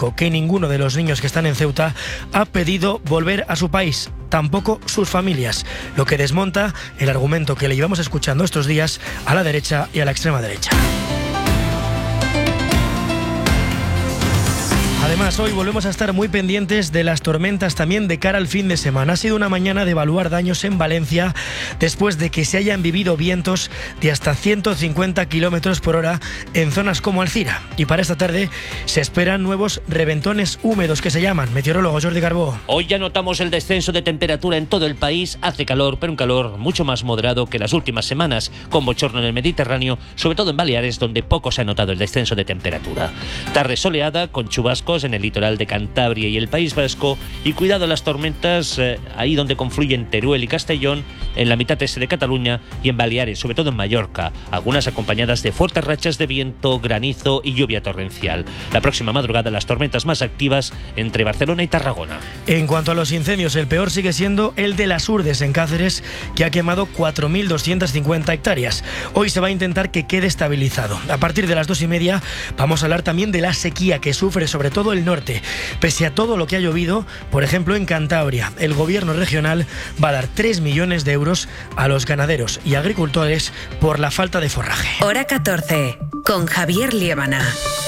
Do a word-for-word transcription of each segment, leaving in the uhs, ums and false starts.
cinco que ninguno de los niños que están en Ceuta ha pedido volver a su país, tampoco sus familias, lo que desmonta el argumento que le llevamos escuchando estos días a la derecha y a la extrema derecha. Además, hoy volvemos a estar muy pendientes de las tormentas también de cara al fin de semana. Ha sido una mañana de evaluar daños en Valencia después de que se hayan vivido vientos de hasta ciento cincuenta kilómetros por hora en zonas como Alcira. Y para esta tarde se esperan nuevos reventones húmedos que se llaman. Meteorólogo Jordi Carbó. Hoy ya notamos el descenso de temperatura en todo el país. Hace calor, pero un calor mucho más moderado que las últimas semanas, con bochorno en el Mediterráneo, sobre todo en Baleares, donde poco se ha notado el descenso de temperatura. Tarde soleada, con chubascos en el litoral de Cantabria y el País Vasco, y cuidado las tormentas eh, ahí donde confluyen Teruel y Castellón, en la mitad este de Cataluña y en Baleares, sobre todo en Mallorca, algunas acompañadas de fuertes rachas de viento, granizo y lluvia torrencial. La próxima madrugada las tormentas más activas entre Barcelona y Tarragona. En cuanto a los incendios, el peor sigue siendo el de Las Urdes en Cáceres, que ha quemado cuatro mil doscientas cincuenta hectáreas. Hoy se va a intentar que quede estabilizado. A partir de las dos y media vamos a hablar también de la sequía que sufre sobre todo el norte. Pese a todo lo que ha llovido, por ejemplo en Cantabria, el gobierno regional va a dar tres millones de euros a los ganaderos y agricultores por la falta de forraje. Hora catorce, con Javier Liébana.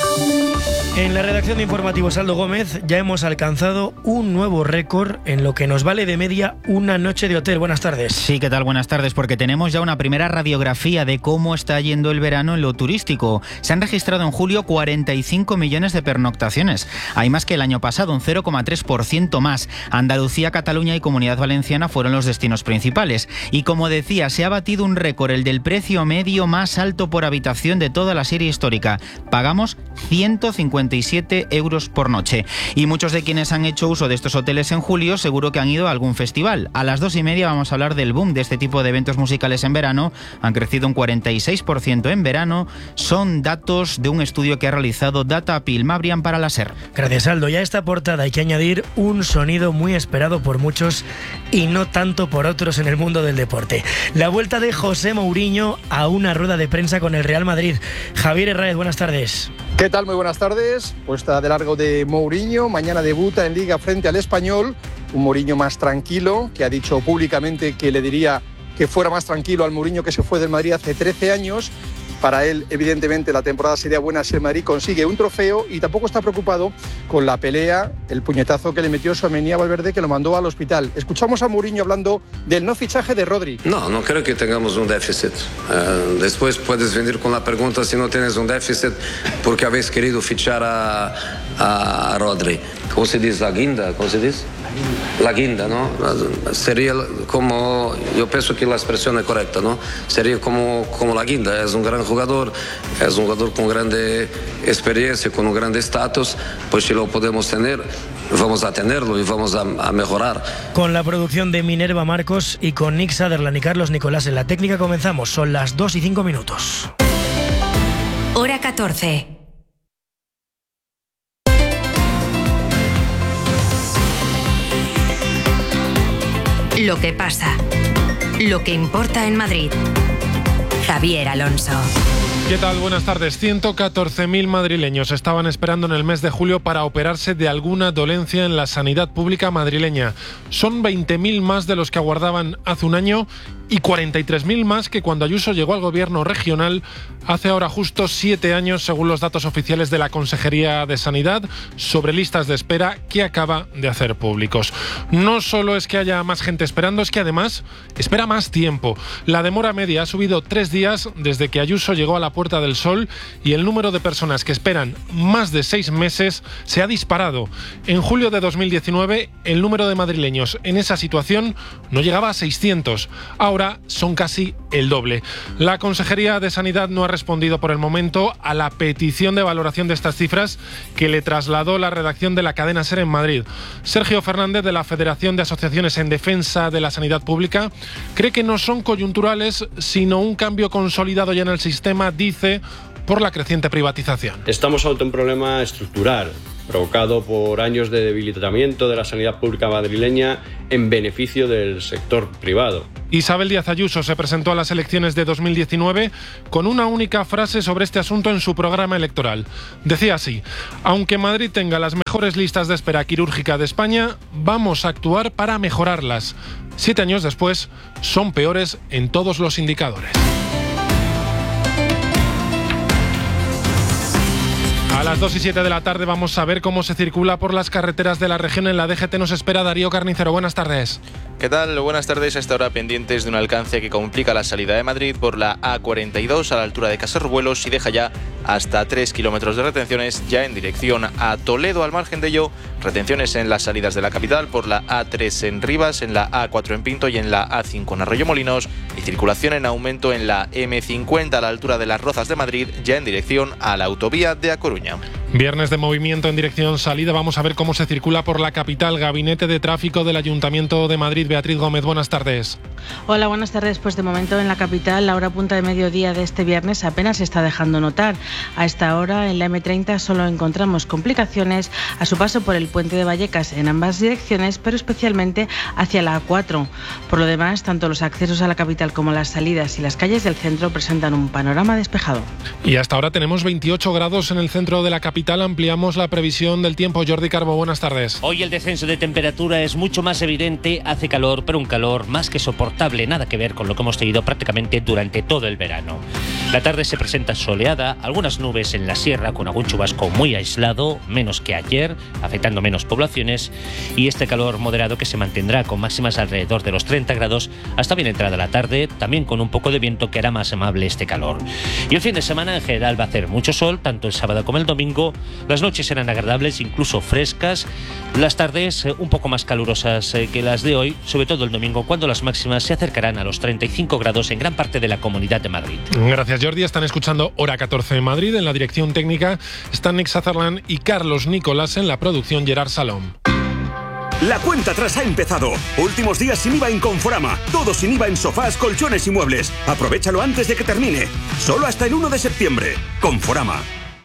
En la redacción de Informativos Aldo Gómez ya hemos alcanzado un nuevo récord en lo que nos vale de media una noche de hotel. Buenas tardes. Sí, ¿qué tal? Buenas tardes, porque tenemos ya una primera radiografía de cómo está yendo el verano en lo turístico. Se han registrado en julio cuarenta y cinco millones de pernoctaciones. Hay más que el año pasado, un cero coma tres por ciento más. Andalucía, Cataluña y Comunidad Valenciana fueron los destinos principales. Y como decía, se ha batido un récord, el del precio medio más alto por habitación de toda la serie histórica. Pagamos ciento cincuenta y siete euros por noche. Y muchos de quienes han hecho uso de estos hoteles en julio seguro que han ido a algún festival. A las dos y media vamos a hablar del boom de este tipo de eventos musicales en verano. Han crecido un cuarenta y seis por ciento en verano. Son datos de un estudio que ha realizado Datapil Mabrian para la SER. Gracias, Aldo. Y a esta portada hay que añadir un sonido muy esperado por muchos y no tanto por otros en el mundo del deporte. La vuelta de José Mourinho a una rueda de prensa con el Real Madrid. Javier Herráez, buenas tardes. ¿Qué tal? Muy buenas tardes. Puesta de largo de Mourinho. Mañana debuta en Liga frente al Español. Un Mourinho más tranquilo, que ha dicho públicamente que le diría que fuera más tranquilo al Mourinho que se fue del Madrid hace trece años. Para él, evidentemente, la temporada sería buena si el Madrid consigue un trofeo, y tampoco está preocupado con la pelea, el puñetazo que le metió Tchouaméni a Valverde, que lo mandó al hospital. Escuchamos a Mourinho hablando del no fichaje de Rodri. No, no creo que tengamos un déficit. Uh, después puedes venir con la pregunta si no tienes un déficit porque habéis querido fichar a, a, a Rodri. ¿Cómo se dice? ¿La guinda? ¿Cómo se dice? La guinda, ¿no? Sería como, yo pienso que la expresión es correcta, ¿no? Sería como, como la guinda. Es un gran jugador, es un jugador con grande experiencia, con un grande estatus. Pues si lo podemos tener, vamos a tenerlo y vamos a, a mejorar. Con la producción de Minerva Marcos y con Nick Sutherland y Carlos Nicolás en la técnica comenzamos. Son las dos y cinco minutos. Hora catorce. Lo que pasa, lo que importa en Madrid. Javier Alonso. ¿Qué tal? Buenas tardes. ciento catorce mil madrileños estaban esperando en el mes de julio para operarse de alguna dolencia en la sanidad pública madrileña. Son veinte mil más de los que aguardaban hace un año y cuarenta y tres mil más que cuando Ayuso llegó al gobierno regional hace ahora justo siete años, según los datos oficiales de la Consejería de Sanidad, sobre listas de espera que acaba de hacer públicos. No solo es que haya más gente esperando, es que además espera más tiempo. La demora media ha subido tres días desde que Ayuso llegó a la Puerta del Sol y el número de personas que esperan más de seis meses se ha disparado. En julio de dos mil diecinueve, el número de madrileños en esa situación no llegaba a seiscientos. Ahora son casi el doble. La Consejería de Sanidad no ha respondido por el momento a la petición de valoración de estas cifras que le trasladó la redacción de la cadena SER en Madrid. Sergio Fernández, de la Federación de Asociaciones en Defensa de la Sanidad Pública, cree que no son coyunturales, sino un cambio consolidado ya en el sistema, dice, por la creciente privatización. Estamos ante un problema estructural. provocado por años de debilitamiento de la sanidad pública madrileña en beneficio del sector privado. Isabel Díaz Ayuso se presentó a las elecciones de dos mil diecinueve con una única frase sobre este asunto en su programa electoral. Decía así: aunque Madrid tenga las mejores listas de espera quirúrgica de España, vamos a actuar para mejorarlas. Siete años después, son peores en todos los indicadores. A las dos y siete de la tarde vamos a ver cómo se circula por las carreteras de la región. En la D G T nos espera Darío Carnicero. Buenas tardes. ¿Qué tal? Buenas tardes. A esta hora pendientes de un alcance que complica la salida de Madrid por la A cuarenta y dos a la altura de Caserruelos y deja ya hasta tres kilómetros de retenciones ya en dirección a Toledo. Al margen de ello, retenciones en las salidas de la capital por la A tres en Rivas, en la A cuatro en Pinto y en la A cinco en Arroyomolinos, y circulación en aumento en la M cincuenta a la altura de Las Rozas de Madrid ya en dirección a la autovía de A Coruña. Viernes de movimiento en dirección salida. Vamos a ver cómo se circula por la capital. Gabinete de Tráfico del Ayuntamiento de Madrid. Beatriz Gómez, buenas tardes. Hola, buenas tardes. Pues de momento en la capital la hora punta de mediodía de este viernes apenas se está dejando notar. A esta hora en la M treinta solo encontramos complicaciones a su paso por el puente de Vallecas en ambas direcciones, pero especialmente hacia la A cuatro. Por lo demás, tanto los accesos a la capital como las salidas y las calles del centro presentan un panorama despejado. Y hasta ahora tenemos veintiocho grados en el centro de la capital. Ampliamos la previsión del tiempo. Jordi Carbo, buenas tardes. Hoy el descenso de temperatura es mucho más evidente. Hace calor, pero un calor más que soportable. Nada que ver con lo que hemos tenido prácticamente durante todo el verano. La tarde se presenta soleada, algunas nubes en la sierra con algún chubasco muy aislado, menos que ayer, afectando menos poblaciones, y este calor moderado que se mantendrá con máximas alrededor de los treinta grados hasta bien entrada la tarde, también con un poco de viento que hará más amable este calor. Y el fin de semana en general va a hacer mucho sol, tanto el sábado como el domingo. Las noches serán agradables, incluso frescas, las tardes eh, un poco más calurosas eh, que las de hoy, sobre todo el domingo, cuando las máximas se acercarán a los treinta y cinco grados en gran parte de la Comunidad de Madrid. Gracias, Jordi. Están escuchando Hora catorce en Madrid. En la dirección técnica están Nick Sutherland y Carlos Nicolás. En la producción, Gerard Salom. La cuenta atrás ha empezado. Últimos días sin I V A en Conforama. Todo sin I V A en sofás, colchones y muebles. Aprovechalo antes de que termine. Solo hasta el uno de septiembre. Conforama.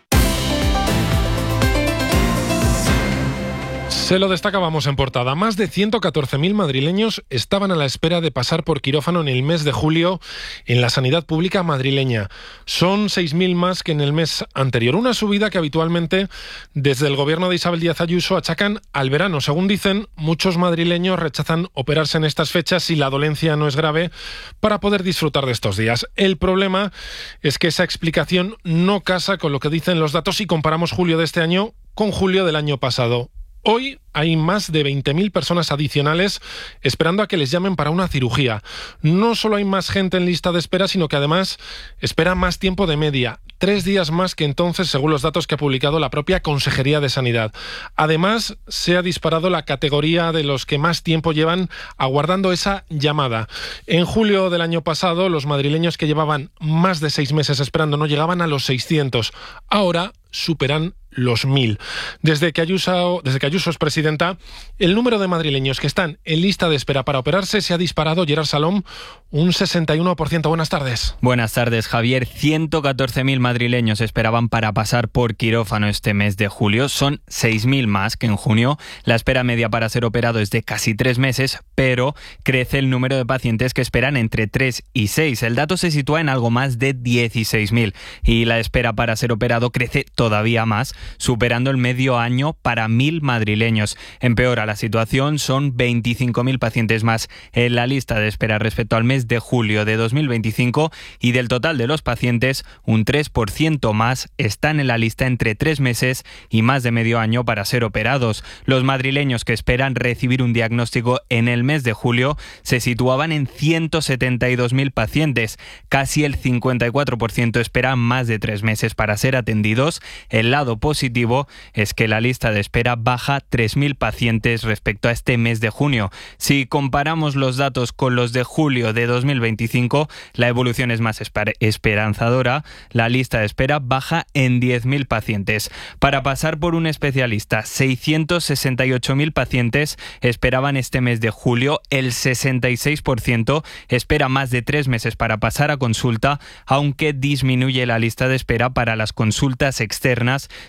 Se lo destacábamos en portada. Más de ciento catorce mil madrileños estaban a la espera de pasar por quirófano en el mes de julio en la sanidad pública madrileña. Son seis mil más que en el mes anterior. Una subida que habitualmente desde el gobierno de Isabel Díaz Ayuso achacan al verano. Según dicen, muchos madrileños rechazan operarse en estas fechas si la dolencia no es grave para poder disfrutar de estos días. El problema es que esa explicación no casa con lo que dicen los datos si comparamos julio de este año con julio del año pasado. Hoy hay más de veinte mil personas adicionales esperando a que les llamen para una cirugía. No solo hay más gente en lista de espera, sino que además espera más tiempo de media. Tres días más que entonces, según los datos que ha publicado la propia Consejería de Sanidad. Además, se ha disparado la categoría de los que más tiempo llevan aguardando esa llamada. En julio del año pasado, los madrileños que llevaban más de seis meses esperando no llegaban a los seiscientos. Ahora superan los mil. Desde que Ayuso, desde que Ayuso es presidenta, el número de madrileños que están en lista de espera para operarse se ha disparado, Gerard Salom, un sesenta y uno por ciento. Buenas tardes. Buenas tardes, Javier. ciento catorce mil madrileños esperaban para pasar por quirófano este mes de julio. Son seis mil más que en junio. La espera media para ser operado es de casi tres meses, pero crece el número de pacientes que esperan entre tres y seis. El dato se sitúa en algo más de dieciséis mil y la espera para ser operado crece todavía más, superando el medio año para mil madrileños. Empeora la situación, son veinticinco mil pacientes más en la lista de espera respecto al mes de julio de dos mil veinticinco y del total de los pacientes, un tres por ciento más están en la lista entre tres meses y más de medio año para ser operados. Los madrileños que esperan recibir un diagnóstico en el mes de julio se situaban en ciento setenta y dos mil pacientes. Casi el cincuenta y cuatro por ciento esperan más de tres meses para ser atendidos. El lado positivo es que la lista de espera baja tres mil pacientes respecto a este mes de junio. Si comparamos los datos con los de julio de dos mil veinticinco, la evolución es más esperanzadora. La lista de espera baja en diez mil pacientes. Para pasar por un especialista, seiscientos sesenta y ocho mil pacientes esperaban este mes de julio. El sesenta y seis por ciento espera más de tres meses para pasar a consulta, aunque disminuye la lista de espera para las consultas externas,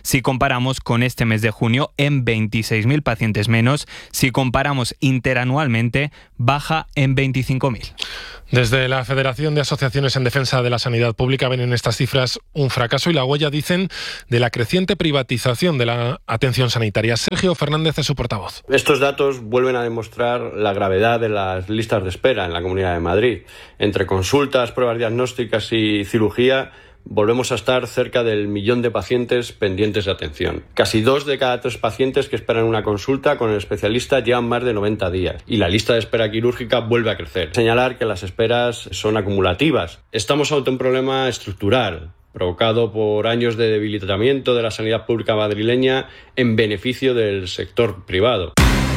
si comparamos con este mes de junio, en veintiséis mil pacientes menos. Si comparamos interanualmente, baja en veinticinco mil. Desde la Federación de Asociaciones en Defensa de la Sanidad Pública ven en estas cifras un fracaso y la huella, dicen, de la creciente privatización de la atención sanitaria. Sergio Fernández es su portavoz. Estos datos vuelven a demostrar la gravedad de las listas de espera en la Comunidad de Madrid. Entre consultas, pruebas diagnósticas y cirugía, volvemos a estar cerca del millón de pacientes pendientes de atención. Casi dos de cada tres pacientes que esperan una consulta con el especialista llevan más de noventa días y la lista de espera quirúrgica vuelve a crecer. Señalar que las esperas son acumulativas. Estamos ante un problema estructural provocado por años de debilitamiento de la sanidad pública madrileña en beneficio del sector privado.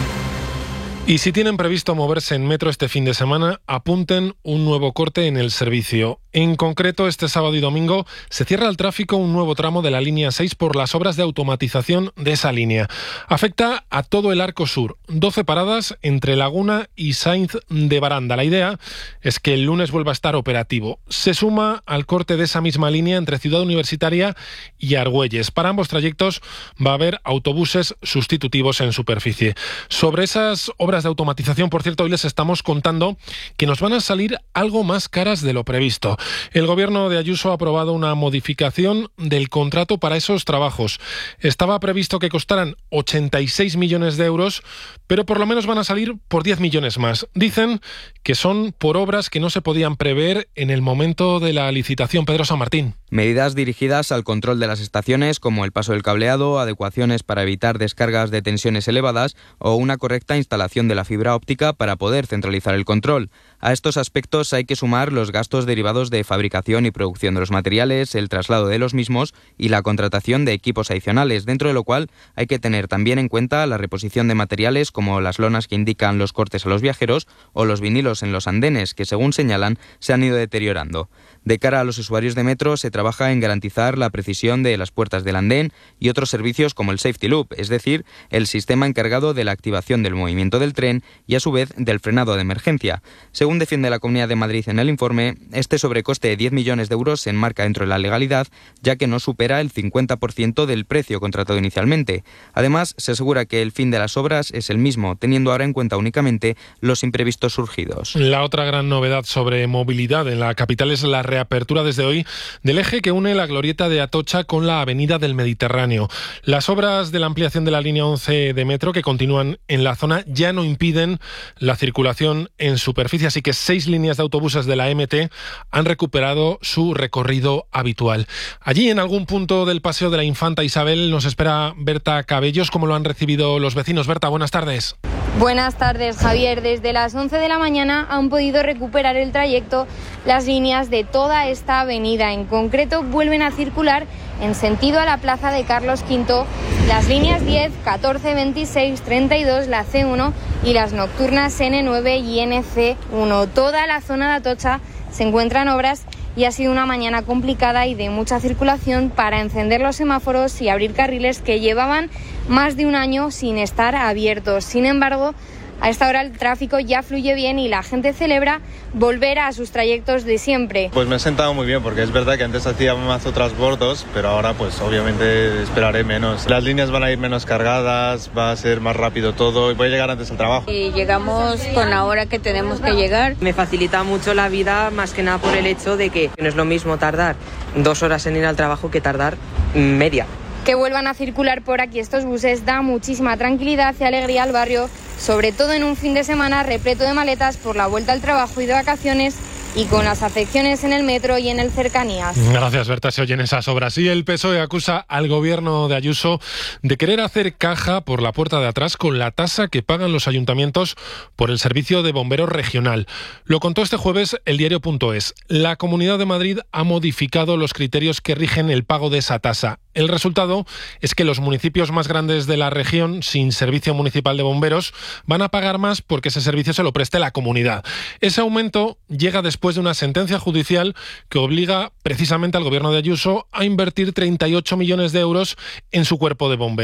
Y si tienen previsto moverse en metro este fin de semana, apunten un nuevo corte en el servicio. En concreto, este sábado y domingo se cierra el tráfico un nuevo tramo de la línea seis por las obras de automatización de esa línea. Afecta a todo el arco sur, doce paradas entre Laguna y Sainz de Baranda. La idea es que el lunes vuelva a estar operativo. Se suma al corte de esa misma línea entre Ciudad Universitaria y Argüelles. Para ambos trayectos va a haber autobuses sustitutivos en superficie. Sobre esas obras de automatización, por cierto, hoy les estamos contando que nos van a salir algo más caras de lo previsto. El gobierno de Ayuso ha aprobado una modificación del contrato para esos trabajos. Estaba previsto que costaran ochenta y seis millones de euros, pero por lo menos van a salir por diez millones más. Dicen que son por obras que no se podían prever en el momento de la licitación. Pedro San Martín. Medidas dirigidas al control de las estaciones, como el paso del cableado, adecuaciones para evitar descargas de tensiones elevadas o una correcta instalación de la fibra óptica para poder centralizar el control. A estos aspectos hay que sumar los gastos derivados de fabricación y producción de los materiales, el traslado de los mismos y la contratación de equipos adicionales, dentro de lo cual hay que tener también en cuenta la reposición de materiales como las lonas que indican los cortes a los viajeros o los vinilos en los andenes que, según señalan, se han ido deteriorando. De cara a los usuarios de metro, se trabaja en garantizar la precisión de las puertas del andén y otros servicios como el Safety Loop, es decir, el sistema encargado de la activación del movimiento del tren y, a su vez, del frenado de emergencia. Según defiende la Comunidad de Madrid en el informe, este sobrecoste de diez millones de euros se enmarca dentro de la legalidad, ya que no supera el cincuenta por ciento del precio contratado inicialmente. Además, se asegura que el fin de las obras es el mismo, teniendo ahora en cuenta únicamente los imprevistos surgidos. La otra gran novedad sobre movilidad en la capital es la reapertura desde hoy del eje que une la glorieta de Atocha con la avenida del Mediterráneo. Las obras de la ampliación de la línea once de metro que continúan en la zona ya no impiden la circulación en superficie, así que seis líneas de autobuses de la M T han recuperado su recorrido habitual. Allí, en algún punto del Paseo de la Infanta Isabel, nos espera Berta Cabellos. ¿Cómo lo han recibido los vecinos? Berta, buenas tardes. Buenas tardes, Javier. Desde las once de la mañana han podido recuperar el trayecto las líneas de toda esta avenida. En concreto, vuelven a circular en sentido a la plaza de Carlos quinto las líneas diez, catorce, veintiséis, treinta y dos, la C uno y las nocturnas N nueve y N C uno. Toda la zona de Atocha se encuentra en obras y ha sido una mañana complicada y de mucha circulación para encender los semáforos y abrir carriles que llevaban más de un año sin estar abiertos. Sin embargo, a esta hora el tráfico ya fluye bien y la gente celebra volver a sus trayectos de siempre. Pues me he sentado muy bien porque es verdad que antes hacía más transbordos, pero ahora pues obviamente esperaré menos. Las líneas van a ir menos cargadas, va a ser más rápido todo y voy a llegar antes al trabajo. Y llegamos con la hora que tenemos que llegar. Me facilita mucho la vida, más que nada por el hecho de que no es lo mismo tardar dos horas en ir al trabajo que tardar media. Que vuelvan a circular por aquí estos buses da muchísima tranquilidad y alegría al barrio, sobre todo en un fin de semana repleto de maletas por la vuelta al trabajo y de vacaciones y con las afecciones en el metro y en el Cercanías. Gracias, Berta. Se oyen esas obras. Y el P S O E acusa al gobierno de Ayuso de querer hacer caja por la puerta de atrás con la tasa que pagan los ayuntamientos por el servicio de bomberos regional. Lo contó este jueves el diario punto es. La Comunidad de Madrid ha modificado los criterios que rigen el pago de esa tasa. El resultado es que los municipios más grandes de la región, sin servicio municipal de bomberos, van a pagar más porque ese servicio se lo preste la comunidad. Ese aumento llega después de una sentencia judicial que obliga precisamente al gobierno de Ayuso a invertir treinta y ocho millones de euros en su cuerpo de bomberos.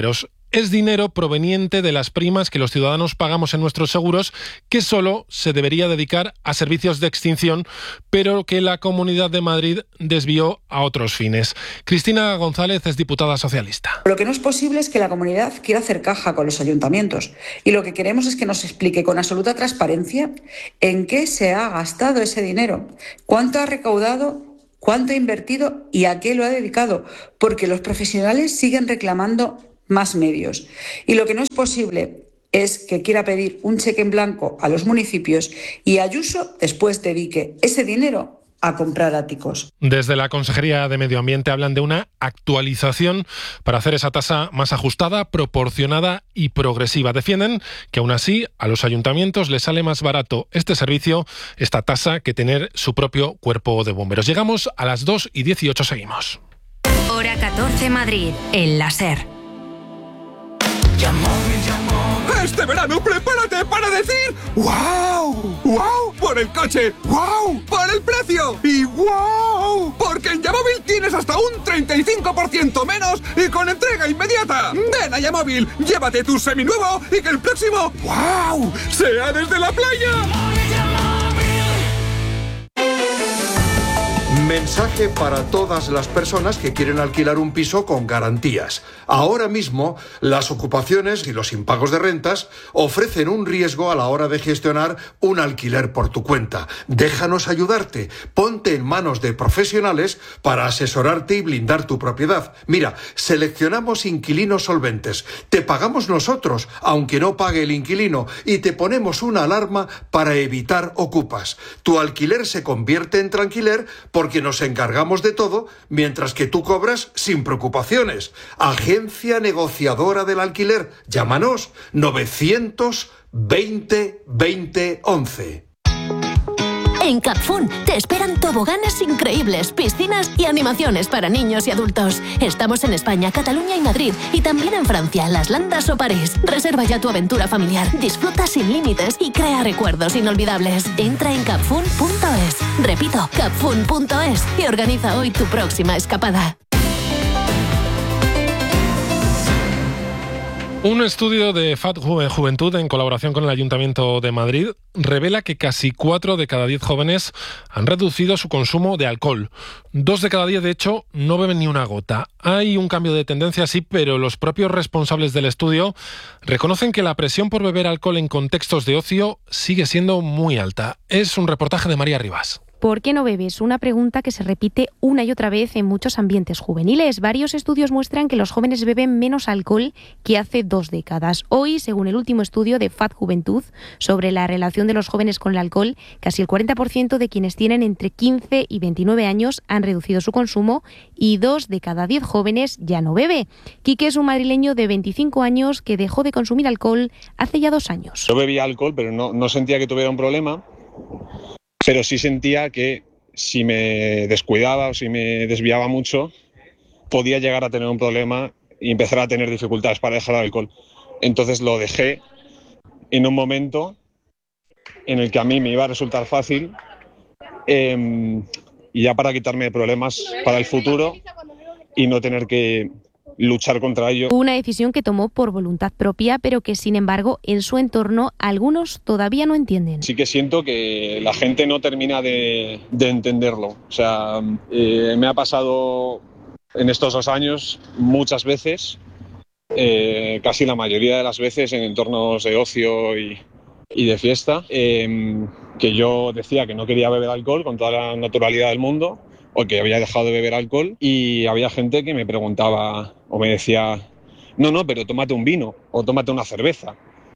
es dinero proveniente de las primas que los ciudadanos pagamos en nuestros seguros, que solo se debería dedicar a servicios de extinción, pero que la Comunidad de Madrid desvió a otros fines. Cristina González es diputada socialista. Lo que no es posible es que la comunidad quiera hacer caja con los ayuntamientos, y lo que queremos es que nos explique con absoluta transparencia en qué se ha gastado ese dinero, cuánto ha recaudado, cuánto ha invertido y a qué lo ha dedicado, porque los profesionales siguen reclamando más medios. Y lo que no es posible es que quiera pedir un cheque en blanco a los municipios y Ayuso después dedique ese dinero a comprar áticos. Desde la Consejería de Medio Ambiente hablan de una actualización para hacer esa tasa más ajustada, proporcionada y progresiva. Defienden que aún así a los ayuntamientos les sale más barato este servicio, esta tasa, que tener su propio cuerpo de bomberos. Llegamos a las dos y dieciocho, seguimos. Hora catorce Madrid, el láser. Este verano prepárate para decir ¡wow! ¡Wow! Por el coche, ¡wow! Por el precio y ¡wow! Porque en Yamóvil tienes hasta un treinta y cinco por ciento menos y con entrega inmediata. Ven a Yamóvil, llévate tu seminuevo y que el próximo ¡wow! sea desde la playa. Mensaje para todas las personas que quieren alquilar un piso con garantías. Ahora mismo, las ocupaciones y los impagos de rentas ofrecen un riesgo a la hora de gestionar un alquiler por tu cuenta. Déjanos ayudarte. Ponte en manos de profesionales para asesorarte y blindar tu propiedad. Mira, seleccionamos inquilinos solventes. Te pagamos nosotros, aunque no pague el inquilino, y te ponemos una alarma para evitar ocupas. Tu alquiler se convierte en tranquiler porque nos encargamos de todo, mientras que tú cobras sin preocupaciones. Agencia negociadora del alquiler. Llámanos novecientos veinte veinte once. En Capfun te esperan toboganes increíbles, piscinas y animaciones para niños y adultos. Estamos en España, Cataluña y Madrid, y también en Francia, Las Landas o París. Reserva ya tu aventura familiar, disfruta sin límites y crea recuerdos inolvidables. Entra en capfun punto es. Repito, capfun punto es y organiza hoy tu próxima escapada. Un estudio de F A D Juventud, en colaboración con el Ayuntamiento de Madrid, revela que casi cuatro de cada diez jóvenes han reducido su consumo de alcohol. Dos de cada diez, de hecho, no beben ni una gota. Hay un cambio de tendencia, sí, pero los propios responsables del estudio reconocen que la presión por beber alcohol en contextos de ocio sigue siendo muy alta. Es un reportaje de María Rivas. ¿Por qué no bebes? Una pregunta que se repite una y otra vez en muchos ambientes juveniles. Varios estudios muestran que los jóvenes beben menos alcohol que hace dos décadas. Hoy, según el último estudio de F A D Juventud sobre la relación de los jóvenes con el alcohol, casi el cuarenta por ciento de quienes tienen entre quince y veintinueve años han reducido su consumo y dos de cada diez jóvenes ya no bebe. Quique es un madrileño de veinticinco años que dejó de consumir alcohol hace ya dos años. Yo bebía alcohol, pero no, no sentía que tuviera un problema. Pero sí sentía que si me descuidaba o si me desviaba mucho, podía llegar a tener un problema y empezar a tener dificultades para dejar el alcohol. Entonces lo dejé en un momento en el que a mí me iba a resultar fácil eh, y ya para quitarme problemas para el futuro y no tener que luchar contra ello. Una decisión que tomó por voluntad propia, pero que sin embargo en su entorno algunos todavía no entienden. Sí que siento que la gente no termina de, de entenderlo. O sea, eh, me ha pasado en estos dos años muchas veces, eh, casi la mayoría de las veces en entornos de ocio y, y de fiesta, eh, que yo decía que no quería beber alcohol con toda la naturalidad del mundo, o que había dejado de beber alcohol, y había gente que me preguntaba o me decía, no, no, pero tómate un vino, o tómate una cerveza,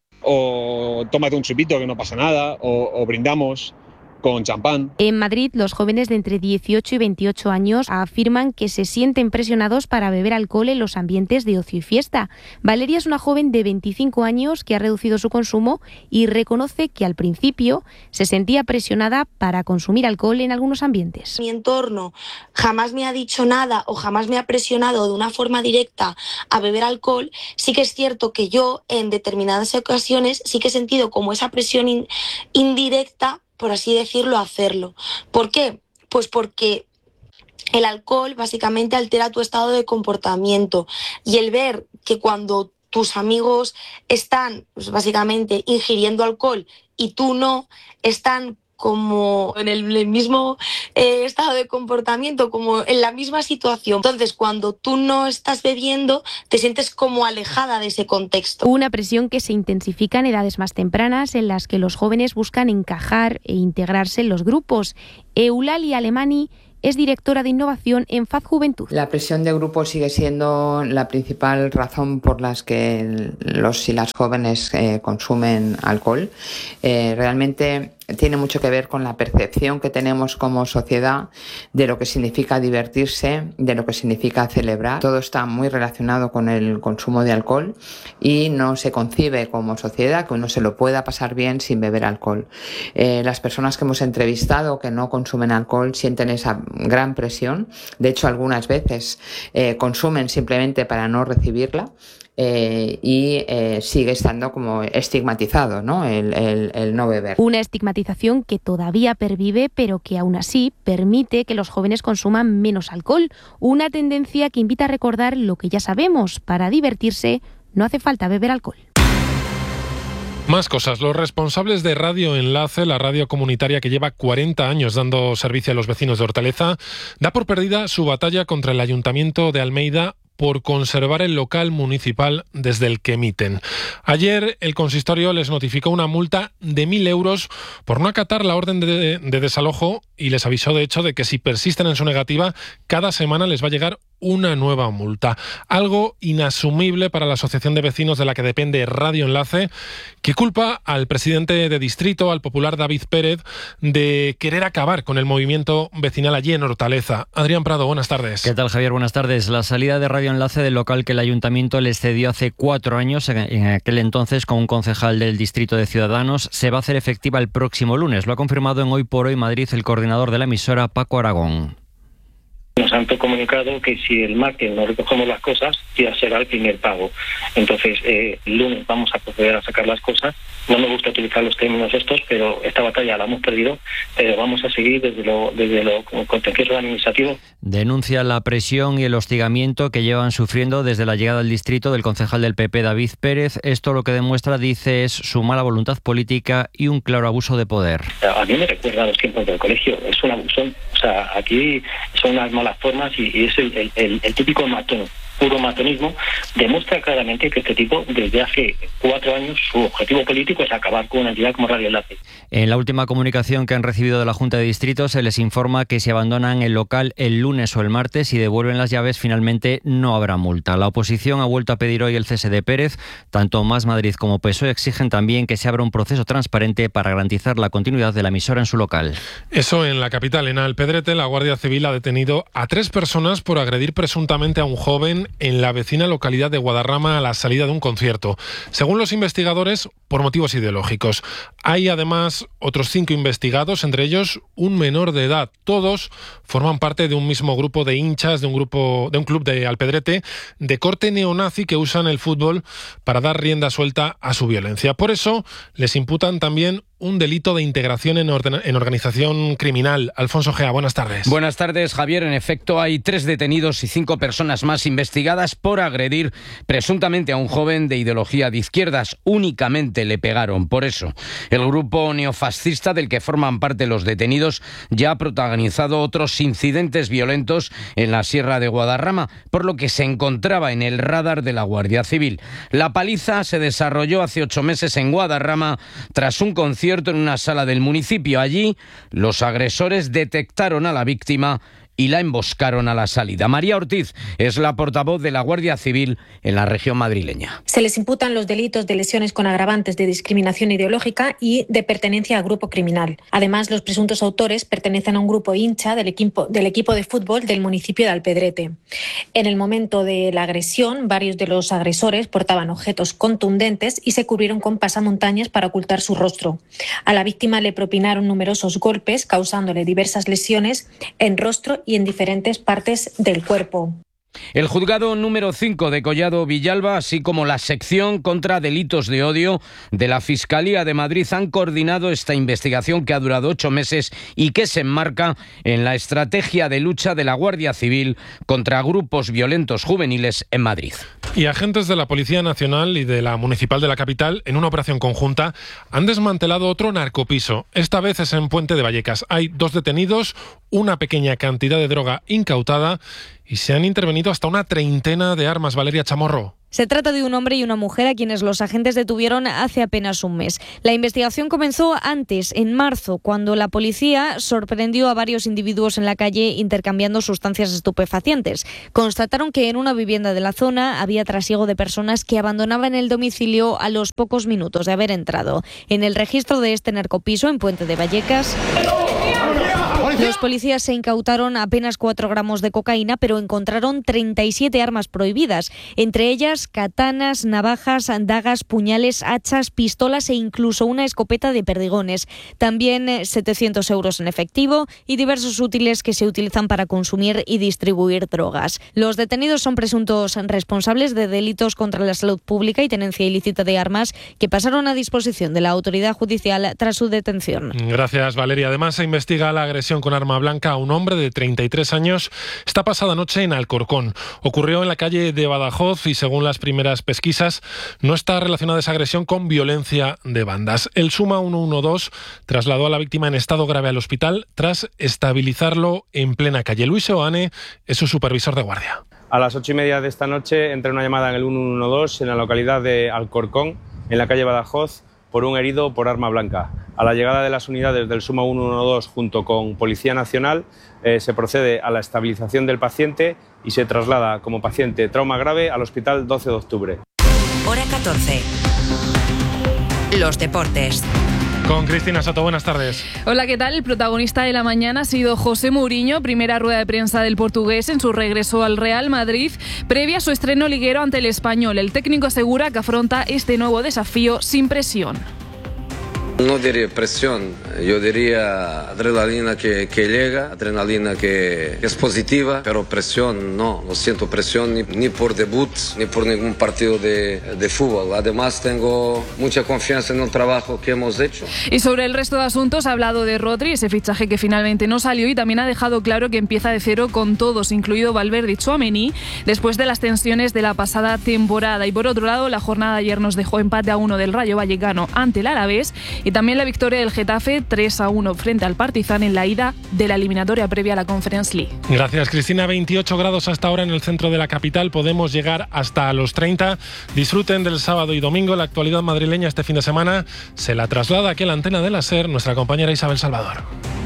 o tómate un chupito que no pasa nada, o, o brindamos con champán. En Madrid, los jóvenes de entre dieciocho y veintiocho años afirman que se sienten presionados para beber alcohol en los ambientes de ocio y fiesta. Valeria es una joven de veinticinco años que ha reducido su consumo y reconoce que al principio se sentía presionada para consumir alcohol en algunos ambientes. Mi entorno jamás me ha dicho nada o jamás me ha presionado de una forma directa a beber alcohol. Sí que es cierto que yo en determinadas ocasiones sí que he sentido como esa presión in- indirecta, por así decirlo, hacerlo. ¿Por qué? Pues porque el alcohol básicamente altera tu estado de comportamiento y el ver que cuando tus amigos están pues, básicamente ingiriendo alcohol y tú no, están como en el mismo eh, estado de comportamiento, como en la misma situación. Entonces, cuando tú no estás bebiendo, te sientes como alejada de ese contexto. Una presión que se intensifica en edades más tempranas, en las que los jóvenes buscan encajar e integrarse en los grupos. Eulalia Alemani es directora de innovación en F A D Juventud. La presión de grupo sigue siendo la principal razón por las que los y las jóvenes eh, consumen alcohol. Eh, realmente tiene mucho que ver con la percepción que tenemos como sociedad de lo que significa divertirse, de lo que significa celebrar. Todo está muy relacionado con el consumo de alcohol y no se concibe como sociedad que uno se lo pueda pasar bien sin beber alcohol. Eh, las personas que hemos entrevistado que no consumen alcohol sienten esa gran presión. De hecho, algunas veces eh, consumen simplemente para no recibirla. Eh, y eh, sigue estando como estigmatizado, ¿no? El, el, el no beber. Una estigmatización que todavía pervive, pero que aún así permite que los jóvenes consuman menos alcohol. Una tendencia que invita a recordar lo que ya sabemos: para divertirse no hace falta beber alcohol. Más cosas. Los responsables de Radio Enlace, la radio comunitaria que lleva cuarenta años dando servicio a los vecinos de Hortaleza, da por perdida su batalla contra el Ayuntamiento de Almeida por conservar el local municipal desde el que emiten. Ayer el consistorio les notificó una multa de mil euros por no acatar la orden de, de desalojo y les avisó de hecho de que si persisten en su negativa, cada semana les va a llegar una nueva multa. Algo inasumible para la asociación de vecinos de la que depende Radio Enlace, que culpa al presidente de distrito, al popular David Pérez, de querer acabar con el movimiento vecinal allí en Hortaleza. Adrián Prado, buenas tardes. ¿Qué tal, Javier? Buenas tardes. La salida de Radio Enlace del local que el ayuntamiento les cedió hace cuatro años, en aquel entonces con un concejal del distrito de Ciudadanos, se va a hacer efectiva el próximo lunes. Lo ha confirmado en Hoy por Hoy Madrid el coordinador de la emisora, Paco Aragón. Nos han comunicado que si el martes no recogemos las cosas, ya será el primer pago. Entonces, eh, el lunes vamos a proceder a sacar las cosas. No me gusta utilizar los términos estos, pero esta batalla la hemos perdido, pero vamos a seguir desde lo, desde lo contencioso administrativo. Denuncia la presión y el hostigamiento que llevan sufriendo desde la llegada al distrito del concejal del P P, David Pérez. Esto lo que demuestra, dice, es su mala voluntad política y un claro abuso de poder. A mí me recuerda a los tiempos del colegio. Es un abusón. O sea, aquí son unas malas formas y, y es el, el, el, el típico matón. Puro matonismo, demuestra claramente que este tipo, desde hace cuatro años, su objetivo político es acabar con una entidad como Radio Enlace. En la última comunicación que han recibido de la Junta de Distrito se les informa que si abandonan el local el lunes o el martes y devuelven las llaves, finalmente no habrá multa. La oposición ha vuelto a pedir hoy el cese de Pérez. Tanto Más Madrid como P S O E exigen también que se abra un proceso transparente para garantizar la continuidad de la emisora en su local. Eso en la capital. En Alpedrete, la Guardia Civil ha detenido a tres personas por agredir presuntamente a un joven en la vecina localidad de Guadarrama a la salida de un concierto. Según los investigadores, por motivos ideológicos. Hay además otros cinco investigados, entre ellos un menor de edad. Todos forman parte de un mismo grupo de hinchas de un grupo de un club de Alpedrete de corte neonazi que usan el fútbol para dar rienda suelta a su violencia. Por eso les imputan también un delito de integración en, orden, en organización criminal. Alfonso Gea, buenas tardes. Buenas tardes, Javier. En efecto, hay tres detenidos y cinco personas más investigadas por agredir presuntamente a un joven de ideología de izquierdas. Únicamente le pegaron. Por eso, el grupo neofascista del que forman parte los detenidos ya ha protagonizado otros incidentes violentos en la Sierra de Guadarrama, por lo que se encontraba en el radar de la Guardia Civil. La paliza se desarrolló hace ocho meses en Guadarrama tras un concierto en una sala del municipio. Allí, los agresores detectaron a la víctima y la emboscaron a la salida. María Ortiz es la portavoz de la Guardia Civil en la región madrileña. Se les imputan los delitos de lesiones con agravantes de discriminación ideológica y de pertenencia a grupo criminal. Además, los presuntos autores pertenecen a un grupo hincha del equipo, del equipo de fútbol del municipio de Alpedrete. En el momento de la agresión, varios de los agresores portaban objetos contundentes y se cubrieron con pasamontañas para ocultar su rostro. A la víctima le propinaron numerosos golpes, causándole diversas lesiones en rostro y en diferentes partes del cuerpo. El juzgado número cinco de Collado Villalba, así como la sección contra delitos de odio de la Fiscalía de Madrid, han coordinado esta investigación que ha durado ocho meses y que se enmarca en la estrategia de lucha de la Guardia Civil contra grupos violentos juveniles en Madrid. Y agentes de la Policía Nacional y de la Municipal de la capital, en una operación conjunta, han desmantelado otro narcopiso. Esta vez es en Puente de Vallecas. Hay dos detenidos, una pequeña cantidad de droga incautada y se han intervenido hasta una treintena de armas. Valeria Chamorro. Se trata de un hombre y una mujer a quienes los agentes detuvieron hace apenas un mes. La investigación comenzó antes, en marzo, cuando la policía sorprendió a varios individuos en la calle intercambiando sustancias estupefacientes. Constataron que en una vivienda de la zona había trasiego de personas que abandonaban el domicilio a los pocos minutos de haber entrado. En el registro de este narcopiso, en Puente de Vallecas, los policías se incautaron apenas cuatro gramos de cocaína, pero encontraron treinta y siete armas prohibidas, entre ellas katanas, navajas, dagas, puñales, hachas, pistolas e incluso una escopeta de perdigones. También setecientos euros en efectivo y diversos útiles que se utilizan para consumir y distribuir drogas. Los detenidos son presuntos responsables de delitos contra la salud pública y tenencia ilícita de armas que pasaron a disposición de la autoridad judicial tras su detención. Gracias, Valeria. Además, se investiga la agresión con arma blanca a un hombre de treinta y tres años esta pasada noche en Alcorcón. Ocurrió en la calle de Badajoz y, según las primeras pesquisas, no está relacionada esa agresión con violencia de bandas. El Suma ciento doce trasladó a la víctima en estado grave al hospital tras estabilizarlo en plena calle. Luis Oane es su supervisor de guardia. A las ocho y media de esta noche entré una llamada en el ciento doce en la localidad de Alcorcón, en la calle Badajoz, por un herido por arma blanca. A la llegada de las unidades del Suma ciento doce junto con Policía Nacional, eh, se procede a la estabilización del paciente y se traslada como paciente trauma grave al Hospital doce de octubre. Hora catorce. Los deportes. Con Cristina Soto, buenas tardes. Hola, ¿qué tal? El protagonista de la mañana ha sido José Mourinho, primera rueda de prensa del portugués en su regreso al Real Madrid, previa a su estreno liguero ante el Español. El técnico asegura que afronta este nuevo desafío sin presión. No diría presión, yo diría adrenalina que, que llega, adrenalina que es positiva, pero presión no, no siento presión ni, ni por debut, ni por ningún partido de, de fútbol. Además tengo mucha confianza en el trabajo que hemos hecho. Y sobre el resto de asuntos ha hablado de Rodri, ese fichaje que finalmente no salió, y también ha dejado claro que empieza de cero con todos, incluido Valverde y Tchouaméni, después de las tensiones de la pasada temporada. Y por otro lado, la jornada de ayer nos dejó empate a uno del Rayo Vallecano ante el Alavés y también la victoria del Getafe tres a uno frente al Partizan en la ida de la eliminatoria previa a la Conference League. Gracias, Cristina. veintiocho grados hasta ahora en el centro de la capital. Podemos llegar hasta los treinta. Disfruten del sábado y domingo. La actualidad madrileña este fin de semana se la traslada aquí a la antena de la SER nuestra compañera Isabel Salvador.